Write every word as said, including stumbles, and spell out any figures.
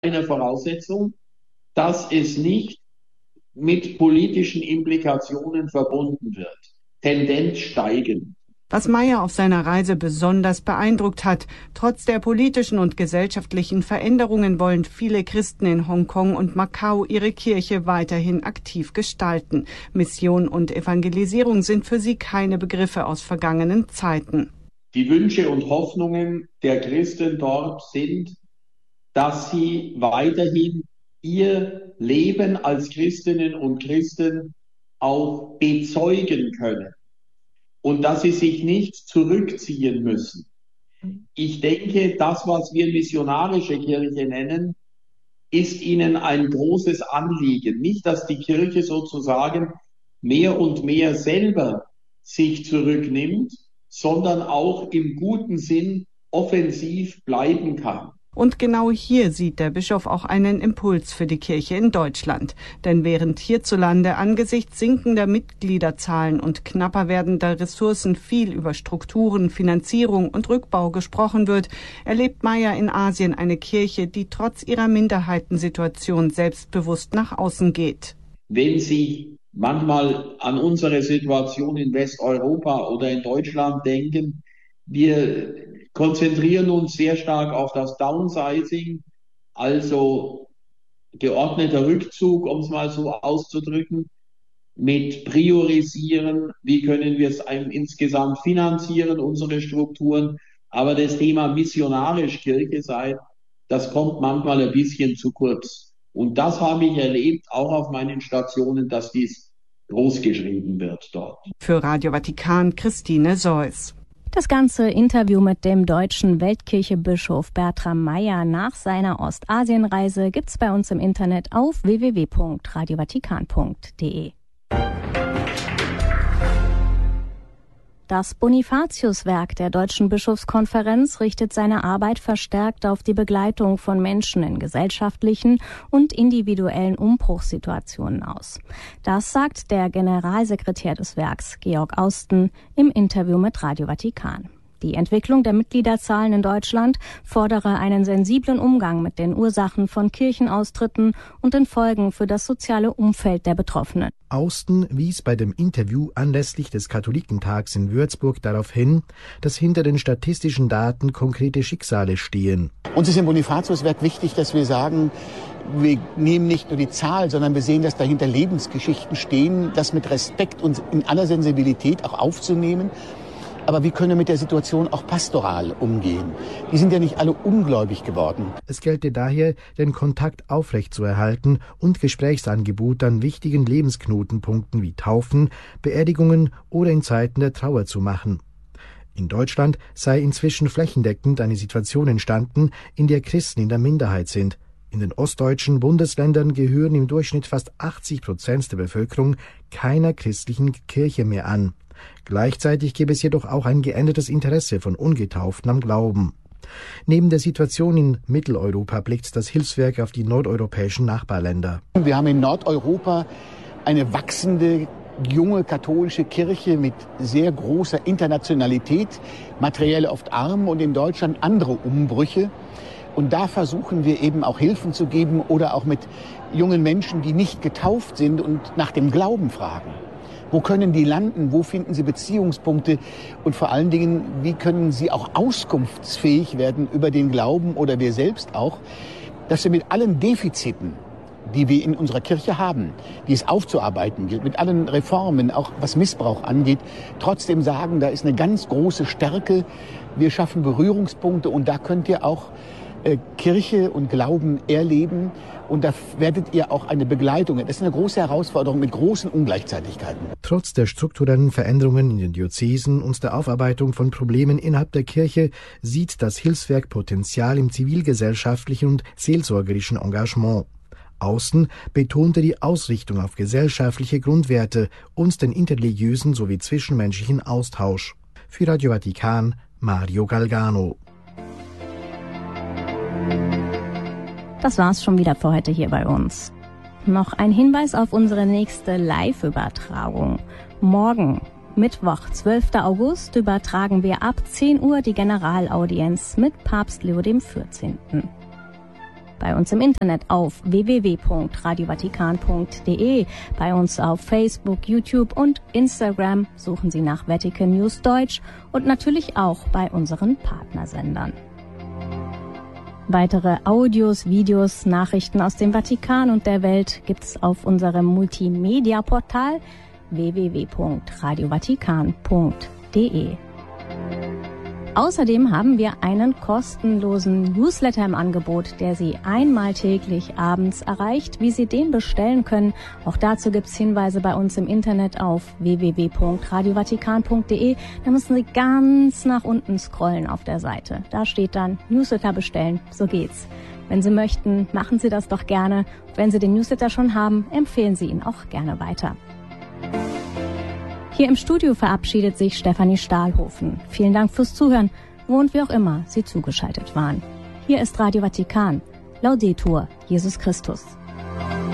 einer Voraussetzung, dass es nicht mit politischen Implikationen verbunden wird. Tendenz steigend. Was Meyer auf seiner Reise besonders beeindruckt hat: Trotz der politischen und gesellschaftlichen Veränderungen wollen viele Christen in Hongkong und Macau ihre Kirche weiterhin aktiv gestalten. Mission und Evangelisierung sind für sie keine Begriffe aus vergangenen Zeiten. Die Wünsche und Hoffnungen der Christen dort sind, dass sie weiterhin ihr Leben als Christinnen und Christen auch bezeugen können und dass sie sich nicht zurückziehen müssen. Ich denke, das, was wir missionarische Kirche nennen, ist ihnen ein großes Anliegen. Nicht, dass die Kirche sozusagen mehr und mehr selber sich zurücknimmt, sondern auch im guten Sinn offensiv bleiben kann. Und genau hier sieht der Bischof auch einen Impuls für die Kirche in Deutschland. Denn während hierzulande angesichts sinkender Mitgliederzahlen und knapper werdender Ressourcen viel über Strukturen, Finanzierung und Rückbau gesprochen wird, erlebt Meyer in Asien eine Kirche, die trotz ihrer Minderheitensituation selbstbewusst nach außen geht. Wenn Sie manchmal an unsere Situation in Westeuropa oder in Deutschland denken, wir konzentrieren uns sehr stark auf das Downsizing, also geordneter Rückzug, um es mal so auszudrücken, mit Priorisieren, wie können wir es insgesamt finanzieren, unsere Strukturen. Aber das Thema missionarisch Kirche sein, das kommt manchmal ein bisschen zu kurz. Und das habe ich erlebt, auch auf meinen Stationen, dass dies großgeschrieben wird dort. Für Radio Vatikan, Christine Seuss. Das ganze Interview mit dem deutschen Weltkirchebischof Bertram Meyer nach seiner Ostasienreise gibt's bei uns im Internet auf w w w punkt radio vatikan punkt d e. Das Bonifatiuswerk der Deutschen Bischofskonferenz richtet seine Arbeit verstärkt auf die Begleitung von Menschen in gesellschaftlichen und individuellen Umbruchssituationen aus. Das sagt der Generalsekretär des Werks, Georg Austen, im Interview mit Radio Vatikan. Die Entwicklung der Mitgliederzahlen in Deutschland fordere einen sensiblen Umgang mit den Ursachen von Kirchenaustritten und den Folgen für das soziale Umfeld der Betroffenen. Austen wies bei dem Interview anlässlich des Katholikentags in Würzburg darauf hin, dass hinter den statistischen Daten konkrete Schicksale stehen. Uns ist im Bonifatiuswerk wichtig, dass wir sagen, wir nehmen nicht nur die Zahl, sondern wir sehen, dass dahinter Lebensgeschichten stehen, das mit Respekt und in aller Sensibilität auch aufzunehmen. Aber wie können wir mit der Situation auch pastoral umgehen? Die sind ja nicht alle ungläubig geworden. Es gelte daher, den Kontakt aufrechtzuerhalten und Gesprächsangebote an wichtigen Lebensknotenpunkten wie Taufen, Beerdigungen oder in Zeiten der Trauer zu machen. In Deutschland sei inzwischen flächendeckend eine Situation entstanden, in der Christen in der Minderheit sind. In den ostdeutschen Bundesländern gehören im Durchschnitt fast achtzig Prozent der Bevölkerung keiner christlichen Kirche mehr an. Gleichzeitig gäbe es jedoch auch ein geändertes Interesse von Ungetauften am Glauben. Neben der Situation in Mitteleuropa blickt das Hilfswerk auf die nordeuropäischen Nachbarländer. Wir haben in Nordeuropa eine wachsende junge katholische Kirche mit sehr großer Internationalität, materiell oft arm, und in Deutschland andere Umbrüche. Und da versuchen wir eben auch Hilfen zu geben oder auch mit jungen Menschen, die nicht getauft sind und nach dem Glauben fragen. Wo können die landen? Wo finden sie Beziehungspunkte? Und vor allen Dingen, wie können sie auch auskunftsfähig werden über den Glauben oder wir selbst auch, dass wir mit allen Defiziten, die wir in unserer Kirche haben, die es aufzuarbeiten gilt, mit allen Reformen, auch was Missbrauch angeht, trotzdem sagen, da ist eine ganz große Stärke. Wir schaffen Berührungspunkte und da könnt ihr auch äh, Kirche und Glauben erleben. Und da werdet ihr auch eine Begleitung. Das ist eine große Herausforderung mit großen Ungleichzeitigkeiten. Trotz der strukturellen Veränderungen in den Diözesen und der Aufarbeitung von Problemen innerhalb der Kirche sieht das Hilfswerk Potenzial im zivilgesellschaftlichen und seelsorgerischen Engagement. Außen betonte die Ausrichtung auf gesellschaftliche Grundwerte und den interreligiösen sowie zwischenmenschlichen Austausch. Für Radio Vatikan, Mario Galgano. Das war's schon wieder für heute hier bei uns. Noch ein Hinweis auf unsere nächste Live-Übertragung. Morgen, Mittwoch, zwölfter August, übertragen wir ab zehn Uhr die Generalaudienz mit Papst Leo dem vierzehnten. bei uns im Internet auf w w w punkt radio vatikan punkt d e, bei uns auf Facebook, YouTube und Instagram. Suchen Sie nach Vatican News Deutsch und natürlich auch bei unseren Partnersendern. Weitere Audios, Videos, Nachrichten aus dem Vatikan und der Welt gibt's auf unserem Multimedia-Portal w w w punkt radio vatikan punkt d e. Außerdem haben wir einen kostenlosen Newsletter im Angebot, der Sie einmal täglich abends erreicht. Wie Sie den bestellen können, auch dazu gibt's Hinweise bei uns im Internet auf w w w punkt radio vatikan punkt d e. Da müssen Sie ganz nach unten scrollen auf der Seite. Da steht dann Newsletter bestellen, so geht's. Wenn Sie möchten, machen Sie das doch gerne. Wenn Sie den Newsletter schon haben, empfehlen Sie ihn auch gerne weiter. Hier im Studio verabschiedet sich Stefanie Stahlhofen. Vielen Dank fürs Zuhören, wo und wie auch immer Sie zugeschaltet waren. Hier ist Radio Vatikan. Laudetur Jesus Christus.